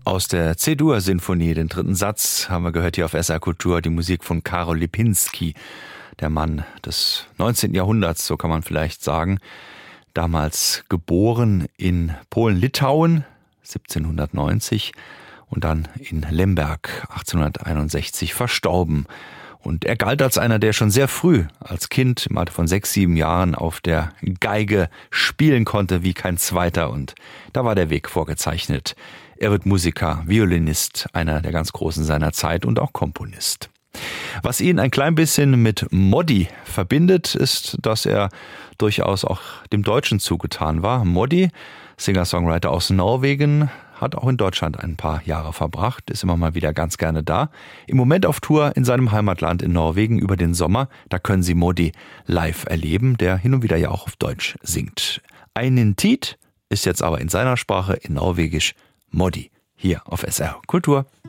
Aus der C-Dur-Sinfonie, den dritten Satz, haben wir gehört hier auf SR Kultur, die Musik von Karol Lipinski, der Mann des 19. Jahrhunderts, so kann man vielleicht sagen. Damals geboren in Polen-Litauen, 1790, und dann in Lemberg, 1861, verstorben. Und er galt als einer, der schon sehr früh als Kind im Alter von 6, 7 Jahren auf der Geige spielen konnte wie kein zweiter. Und da war der Weg vorgezeichnet. Er wird Musiker, Violinist, einer der ganz Großen seiner Zeit und auch Komponist. Was ihn ein klein bisschen mit Moddi verbindet, ist, dass er durchaus auch dem Deutschen zugetan war. Moddi, Singer-Songwriter aus Norwegen, hat auch in Deutschland ein paar Jahre verbracht, ist immer mal wieder ganz gerne da. Im Moment auf Tour in seinem Heimatland in Norwegen über den Sommer. Da können Sie Moddi live erleben, der hin und wieder ja auch auf Deutsch singt. Einen Tiet ist jetzt aber in seiner Sprache, in Norwegisch, Moddi, hier auf SR Kultur.